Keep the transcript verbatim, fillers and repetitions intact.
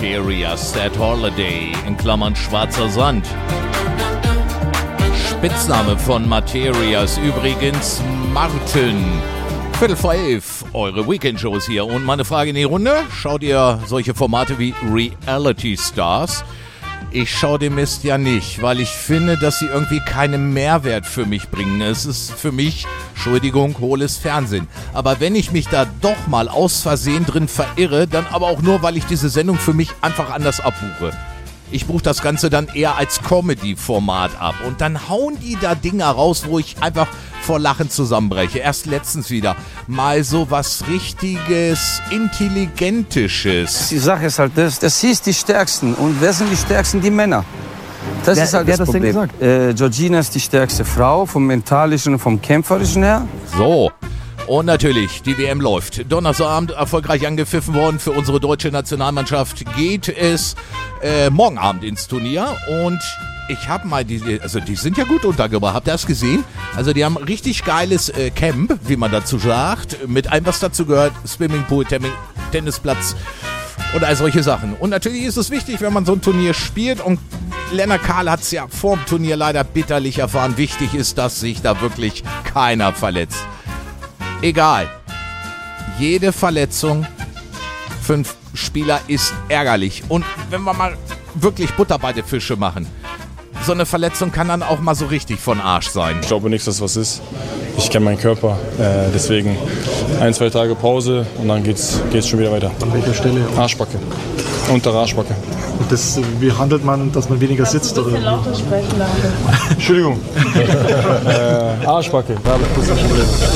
Materia Stat Holiday in Klammern schwarzer Sand. Spitzname von Materia ist übrigens Martin. Viertel vor elf, eure Weekend-Shows hier. Und meine Frage in die Runde, schaut ihr solche Formate wie Reality Stars? Ich schaue den Mist ja nicht, weil ich finde, dass sie irgendwie keinen Mehrwert für mich bringen. Es ist für mich, Entschuldigung, hohles Fernsehen. Aber wenn ich mich da doch mal aus Versehen drin verirre, dann aber auch nur, weil ich diese Sendung für mich einfach anders abbuche. Ich buche das Ganze dann eher als Comedy-Format ab. Und dann hauen die da Dinger raus, wo ich einfach vor Lachen zusammenbreche. Erst letztens wieder mal so was richtiges, Intelligentisches. Die Sache ist halt, das, das ist die Stärksten. Und wer sind die Stärksten? Die Männer. Das wer, ist halt wer das hat das Problem. denn gesagt? Äh, Georgina ist die stärkste Frau, vom Mentalischen, vom Kämpferischen her. So. Und natürlich, die W M läuft. Donnerstagabend erfolgreich angepfiffen worden. Für unsere deutsche Nationalmannschaft geht es äh, morgen Abend ins Turnier. Und ich habe mal, die, also die sind ja gut untergebracht. Habt ihr das gesehen? Also die haben richtig geiles äh, Camp, wie man dazu sagt. Mit allem, was dazu gehört. Swimmingpool, Tem- Tennisplatz und all solche Sachen. Und natürlich ist es wichtig, wenn man so ein Turnier spielt. Und Lennart Kahl hat es ja vor dem Turnier leider bitterlich erfahren. Wichtig ist, dass sich da wirklich keiner verletzt. Egal. Jede Verletzung für einen Spieler ist ärgerlich. Und wenn wir mal wirklich Butter bei den Fische machen, so eine Verletzung kann dann auch mal so richtig von Arsch sein. Ich glaube nicht, dass was ist. Ich kenne meinen Körper. Äh, deswegen ein, zwei Tage Pause und dann geht's, geht's schon wieder weiter. An welcher Stelle? Arschbacke. Untere Arschbacke. Und das, wie handelt man, dass man weniger sitzt? Oder? Entschuldigung. äh, Arschbacke. Da habe ich kurz ein Problem.